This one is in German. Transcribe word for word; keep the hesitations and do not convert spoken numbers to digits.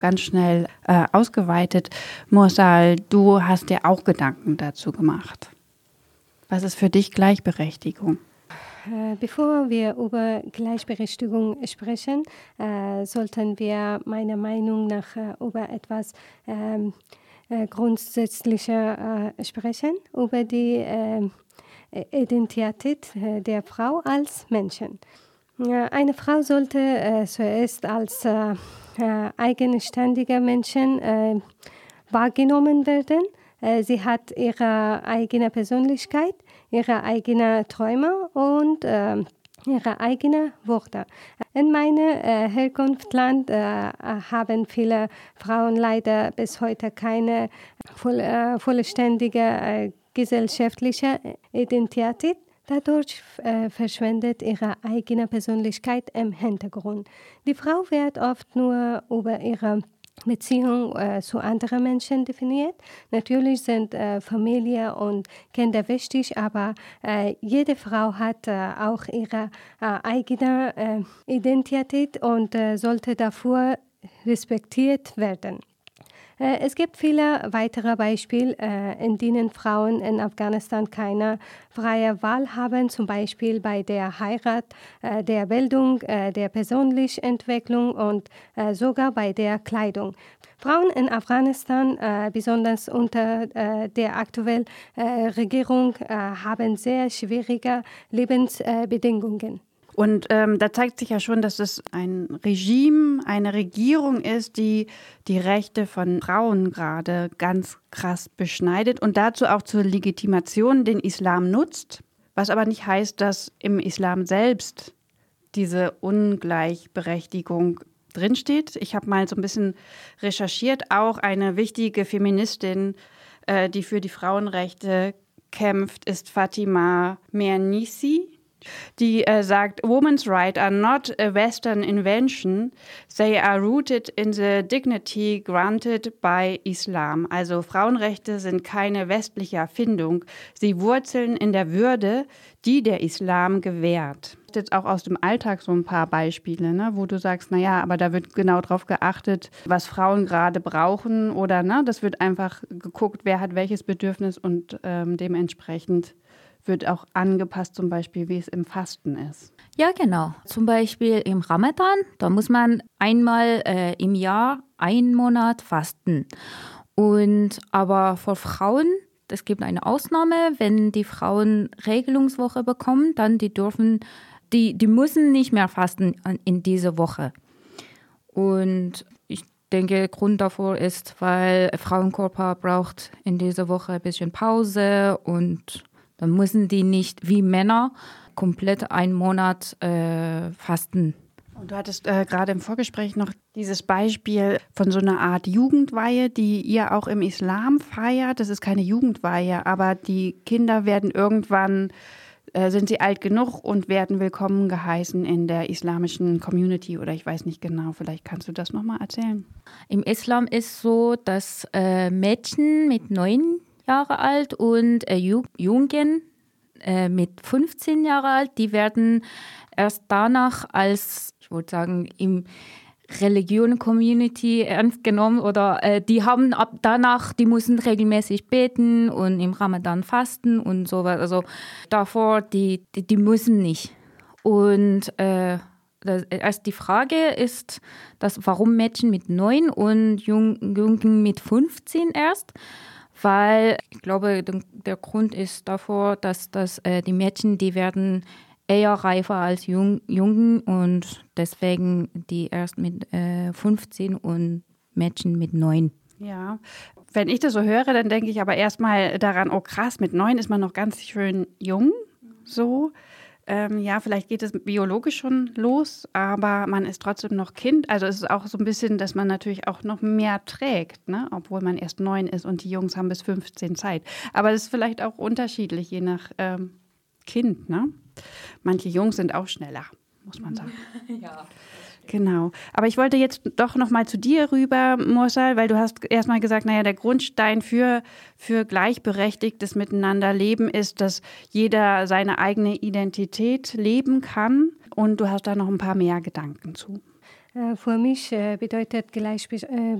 ganz schnell äh, ausgeweitet. Mursal, du hast dir auch Gedanken dazu gemacht. Was ist für dich Gleichberechtigung? Bevor wir über Gleichberechtigung sprechen, äh, sollten wir meiner Meinung nach äh, über etwas ähm, äh, Grundsätzlicher äh, sprechen, über die äh, Identität äh, der Frau als Menschen. Äh, eine Frau sollte äh, zuerst als äh, äh, eigenständiger Mensch äh, wahrgenommen werden. Äh, sie hat ihre eigene Persönlichkeit, ihre eigenen Träume und äh, ihre eigenen Worte. In meinem äh, Herkunftsland äh, haben viele Frauen leider bis heute keine voll, äh, vollständige äh, gesellschaftliche Identität. Dadurch äh, verschwindet ihre eigene Persönlichkeit im Hintergrund. Die Frau wird oft nur über ihre Beziehung äh, zu anderen Menschen definiert. Natürlich sind äh, Familie und Kinder wichtig, aber äh, jede Frau hat äh, auch ihre äh, eigene äh, Identität und äh, sollte dafür respektiert werden. Äh, es gibt viele weitere Beispiele, äh, in denen Frauen in Afghanistan keine freie Wahl haben, zum Beispiel bei der Heirat, äh, der Bildung, äh, der persönlichen Entwicklung und äh, sogar bei der Kleidung. Frauen in Afghanistan, äh, besonders unter äh, der aktuellen äh, Regierung, äh, haben sehr schwierige Lebensbedingungen. Und ähm, da zeigt sich ja schon, dass es ein Regime, eine Regierung ist, die die Rechte von Frauen gerade ganz krass beschneidet und dazu auch zur Legitimation den Islam nutzt, was aber nicht heißt, dass im Islam selbst diese Ungleichberechtigung drinsteht. Ich habe mal so ein bisschen recherchiert, auch eine wichtige Feministin, äh, die für die Frauenrechte kämpft, ist Fatima Mernissi. Die äh, sagt, Women's rights are not a Western invention, they are rooted in the dignity granted by Islam. Also Frauenrechte sind keine westliche Erfindung, sie wurzeln in der Würde, die der Islam gewährt. Jetzt auch aus dem Alltag so ein paar Beispiele, ne, wo du sagst, naja, aber da wird genau drauf geachtet, was Frauen gerade brauchen oder ne, das wird einfach geguckt, wer hat welches Bedürfnis und ähm, dementsprechend wird auch angepasst, zum Beispiel, wie es im Fasten ist. Ja, genau. Zum Beispiel im Ramadan, da muss man einmal äh, im Jahr einen Monat fasten. Und aber für Frauen, es gibt eine Ausnahme, wenn die Frauen Regelungswoche bekommen, dann die dürfen, die, die müssen nicht mehr fasten in dieser Woche. Und ich denke, Grund davor ist, weil der Frauenkörper braucht in dieser Woche ein bisschen Pause und dann müssen die nicht wie Männer komplett einen Monat äh, fasten. Und du hattest äh, gerade im Vorgespräch noch dieses Beispiel von so einer Art Jugendweihe, die ihr auch im Islam feiert. Das ist keine Jugendweihe, aber die Kinder werden irgendwann, äh, sind sie alt genug und werden willkommen geheißen in der islamischen Community oder ich weiß nicht genau, vielleicht kannst du das nochmal erzählen. Im Islam ist so, dass äh, Mädchen mit neun Jahre alt und äh, Jungen äh, mit fünfzehn Jahre alt, die werden erst danach als, ich würde sagen, im Religion-Community ernst genommen oder äh, die haben ab danach, die müssen regelmäßig beten und im Ramadan fasten und sowas. Also davor, die, die, die müssen nicht. Und äh, das, also die Frage ist, dass, warum Mädchen mit neun und Jungen, Jungen mit fünfzehn erst? Weil ich glaube, der Grund ist davor, dass, dass äh, die Mädchen, die werden eher reifer als Jung, Jungen und deswegen die erst mit äh, fünfzehn und Mädchen mit neun. Ja, wenn ich das so höre, dann denke ich aber erstmal daran, oh krass, mit neun ist man noch ganz schön jung, so. Ähm, ja, vielleicht geht es biologisch schon los, aber man ist trotzdem noch Kind. Also es ist auch so ein bisschen, dass man natürlich auch noch mehr trägt, ne? Obwohl man erst neun ist und die Jungs haben bis fünfzehn Zeit. Aber das ist vielleicht auch unterschiedlich, je nach ähm, Kind, ne? Manche Jungs sind auch schneller, muss man sagen. Ja. Genau. Aber ich wollte jetzt doch noch mal zu dir rüber, Mursal, weil du hast erstmal gesagt, naja, der Grundstein für, für gleichberechtigtes Miteinanderleben ist, dass jeder seine eigene Identität leben kann. Und du hast da noch ein paar mehr Gedanken zu. Für mich bedeutet Gleichberechtigung